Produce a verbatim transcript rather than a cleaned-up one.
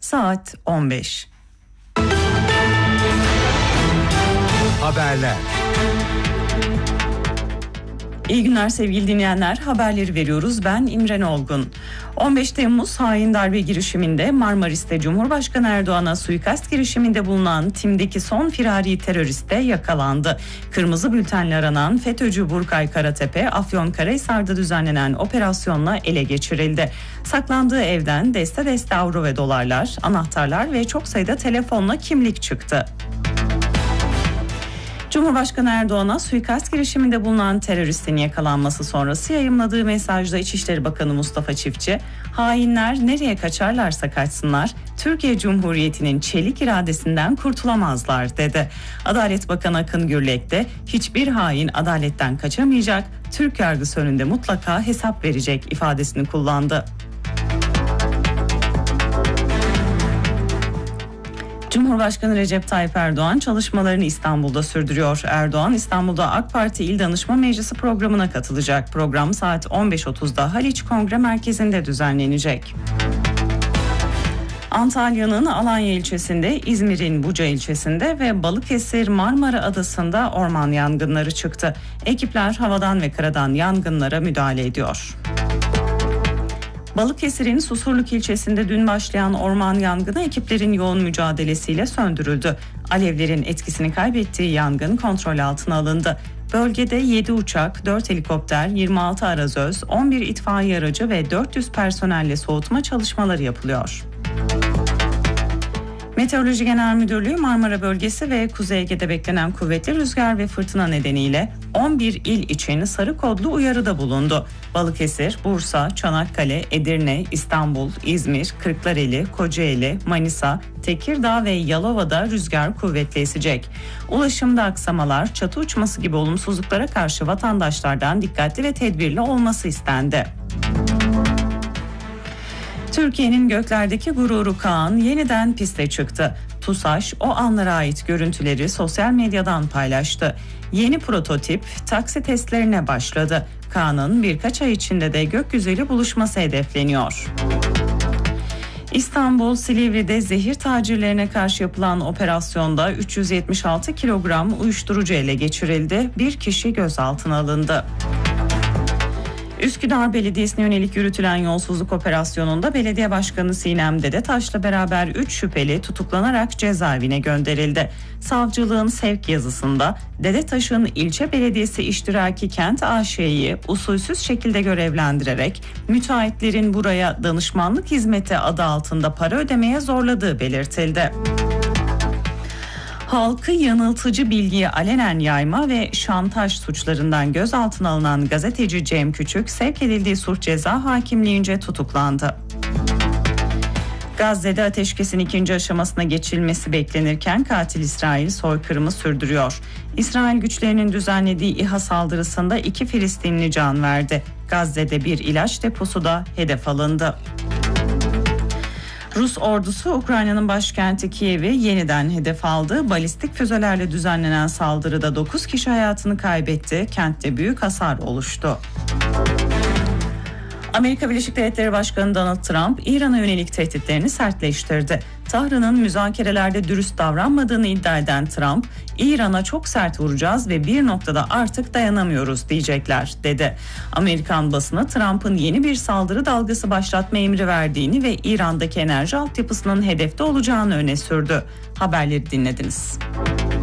saat on beş. Haberler. İyi günler sevgili dinleyenler, haberleri veriyoruz. Ben İmren Olgun. on beş Temmuz hain darbe girişiminde Marmaris'te Cumhurbaşkanı Erdoğan'a suikast girişiminde bulunan timdeki son firari terörist de yakalandı. Kırmızı bültenle aranan FETÖ'cü Burkay Karatepe, Afyonkarahisar'da düzenlenen operasyonla ele geçirildi. Saklandığı evden deste deste avro ve dolarlar, anahtarlar ve çok sayıda telefonla kimlik çıktı. Cumhurbaşkanı Erdoğan'a suikast girişiminde bulunan teröristin yakalanması sonrası yayımladığı mesajda İçişleri Bakanı Mustafa Çiftçi, hainler nereye kaçarlarsa kaçsınlar, Türkiye Cumhuriyeti'nin çelik iradesinden kurtulamazlar dedi. Adalet Bakanı Akın Gürlek de hiçbir hain adaletten kaçamayacak, Türk yargısı önünde mutlaka hesap verecek ifadesini kullandı. Cumhurbaşkanı Recep Tayyip Erdoğan çalışmalarını İstanbul'da sürdürüyor. Erdoğan, İstanbul'da AK Parti İl Danışma Meclisi programına katılacak. Program saat on beş otuzda Haliç Kongre Merkezi'nde düzenlenecek. Antalya'nın Alanya ilçesinde, İzmir'in Buca ilçesinde ve Balıkesir Marmara Adası'nda orman yangınları çıktı. Ekipler havadan ve karadan yangınlara müdahale ediyor. Balıkesir'in Susurluk ilçesinde dün başlayan orman yangını ekiplerin yoğun mücadelesiyle söndürüldü. Alevlerin etkisini kaybettiği yangın kontrol altına alındı. Bölgede yedi uçak, dört helikopter, yirmi altı arazöz, on bir itfaiye aracı ve dört yüz personelle soğutma çalışmaları yapılıyor. Meteoroloji Genel Müdürlüğü Marmara Bölgesi ve Kuzey Ege'de beklenen kuvvetli rüzgar ve fırtına nedeniyle on bir il için sarı kodlu uyarıda bulundu. Balıkesir, Bursa, Çanakkale, Edirne, İstanbul, İzmir, Kırklareli, Kocaeli, Manisa, Tekirdağ ve Yalova'da rüzgar kuvvetli esecek. Ulaşımda aksamalar, çatı uçması gibi olumsuzluklara karşı vatandaşlardan dikkatli ve tedbirli olması istendi. Türkiye'nin göklerdeki gururu Kaan yeniden piste çıktı. TUSAŞ o anlara ait görüntüleri sosyal medyadan paylaştı. Yeni prototip taksi testlerine başladı. Kaan'ın birkaç ay içinde de gökyüzüyle buluşması hedefleniyor. İstanbul Silivri'de zehir tacirlerine karşı yapılan operasyonda üç yüz yetmiş altı kilogram uyuşturucu ele geçirildi. Bir kişi gözaltına alındı. Üsküdar Belediyesi'ne yönelik yürütülen yolsuzluk operasyonunda belediye başkanı Sinem Dedetaş'la beraber üç şüpheli tutuklanarak cezaevine gönderildi. Savcılığın sevk yazısında Dedetaş'ın ilçe belediyesi iştiraki Kent A Ş'yi usulsüz şekilde görevlendirerek müteahhitlerin buraya danışmanlık hizmeti adı altında para ödemeye zorladığı belirtildi. Halkı yanıltıcı bilgiyi alenen yayma ve şantaj suçlarından gözaltına alınan gazeteci Cem Küçük sevk edildiği suç ceza hakimliğince tutuklandı. Gazze'de ateşkesin ikinci aşamasına geçilmesi beklenirken katil İsrail soykırımı sürdürüyor. İsrail güçlerinin düzenlediği İHA saldırısında iki Filistinli can verdi. Gazze'de bir ilaç deposu da hedef alındı. Rus ordusu Ukrayna'nın başkenti Kiev'i yeniden hedef aldı. Balistik füzelerle düzenlenen saldırıda dokuz kişi hayatını kaybetti. Kentte büyük hasar oluştu. Amerika Birleşik Devletleri Başkanı Donald Trump, İran'a yönelik tehditlerini sertleştirdi. Tahran'ın müzakerelerde dürüst davranmadığını iddia eden Trump, İran'a çok sert vuracağız ve bir noktada artık dayanamıyoruz diyecekler, dedi. Amerikan basını Trump'ın yeni bir saldırı dalgası başlatma emri verdiğini ve İran'daki enerji altyapısının hedefte olacağını öne sürdü. Haberleri dinlediniz.